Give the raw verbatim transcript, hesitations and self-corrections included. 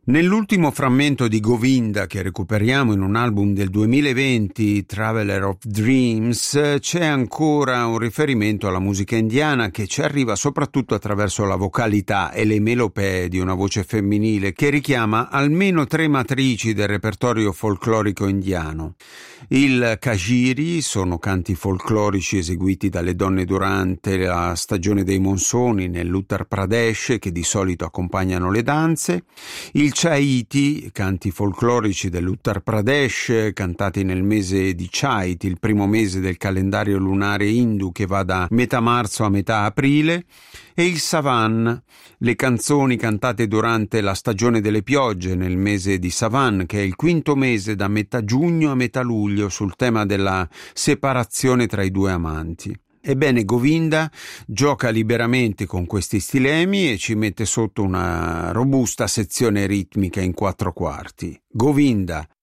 Nell'ultimo frammento di Govinda che recuperiamo in un album del duemilaventi, Traveler of Dreams, c'è ancora un riferimento alla musica indiana che ci arriva soprattutto attraverso la vocalità e le melopee di una voce femminile che richiama almeno tre matrici del repertorio folclorico indiano. Il Kajiri sono canti folclorici eseguiti dalle donne durante la stagione dei monsoni nell'Uttar Pradesh che di solito accompagnano le danze. Il Chaiti, canti folclorici dell'Uttar Pradesh cantati nel mese di Chait, il primo mese del calendario lunare hindu che va da metà marzo a metà aprile, e il Savan, le canzoni cantate durante la stagione delle piogge nel mese di Savan, che è il quinto mese da metà giugno a metà luglio, sul tema della separazione tra i due amanti. Ebbene, Govinda gioca liberamente con questi stilemi e ci mette sotto una robusta sezione ritmica in quattro quarti. Govinda,